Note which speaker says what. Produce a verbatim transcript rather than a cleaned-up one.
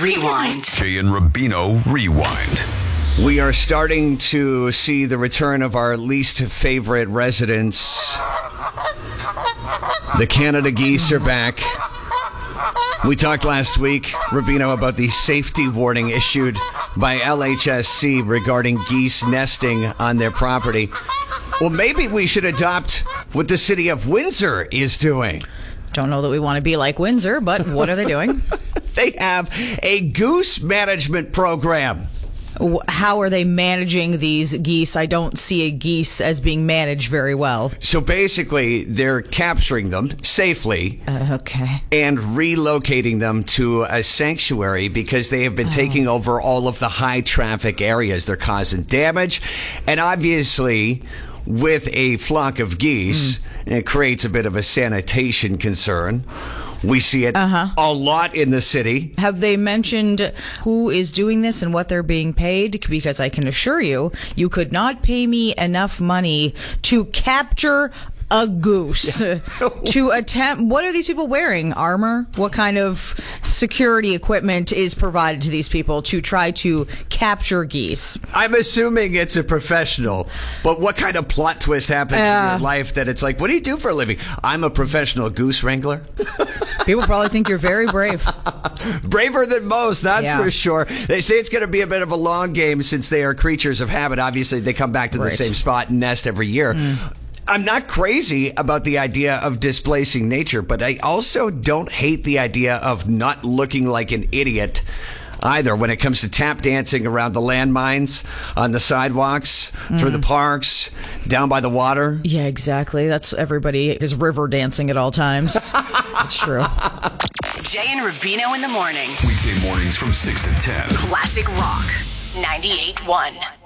Speaker 1: Rewind.
Speaker 2: Jay and Rubino Rewind.
Speaker 3: We are starting to see the return of our least favorite residents. The Canada geese are back. We talked last week, Rubino, about the safety warning issued by L H S C regarding geese nesting on their property. Well, maybe we should adopt what the city of Windsor is doing.
Speaker 4: Don't know that we want to be like Windsor, but what are they doing?
Speaker 3: They have a goose management program.
Speaker 4: How are they managing these geese? I don't see a geese as being managed very well.
Speaker 3: So basically, they're capturing them safely
Speaker 4: Uh, okay.
Speaker 3: and relocating them to a sanctuary because they have been
Speaker 4: Oh.
Speaker 3: taking over all of the high traffic areas. They're causing damage. And obviously, with a flock of geese, mm. it creates a bit of a sanitation concern. We see it uh-huh. a lot in the city.
Speaker 4: Have they mentioned who is doing this and what they're being paid? Because I can assure you, you could not pay me enough money to capture a goose. To attempt, what are these people wearing? Armor? What kind of security equipment is provided to these people to try to capture geese?
Speaker 3: I'm assuming it's a professional, but what kind of plot twist happens uh, in your life that it's like, what do you do for a living? I'm a professional goose wrangler.
Speaker 4: People probably think you're very brave.
Speaker 3: Braver than most, that's
Speaker 4: yeah.
Speaker 3: for sure. They say it's going to be a bit of a long game since they are creatures of habit. Obviously, they come back to
Speaker 4: right.
Speaker 3: the same spot and nest every year. Mm. I'm not crazy about the idea of displacing nature, but I also don't hate the idea of not looking like an idiot either when it comes to tap dancing around the landmines, on the sidewalks, mm. through the parks, down by the water.
Speaker 4: Yeah, exactly. That's everybody is river dancing at all times. It's true.
Speaker 1: Jay and Rubino in the morning.
Speaker 2: Weekday mornings from six to ten.
Speaker 1: Classic Rock ninety-eight point one.